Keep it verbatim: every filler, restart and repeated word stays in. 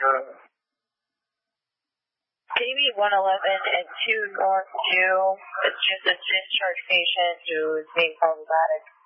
K B one eleven and two North two. It's just a discharge patient who is being problematic.